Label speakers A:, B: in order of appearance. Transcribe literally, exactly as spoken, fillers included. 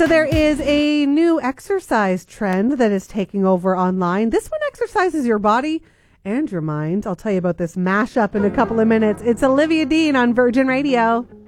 A: So there is a new exercise trend that is taking over online. This one exercises your body and your mind. I'll tell you about this mashup in a couple of minutes. It's Olivia Dean on Virgin Radio.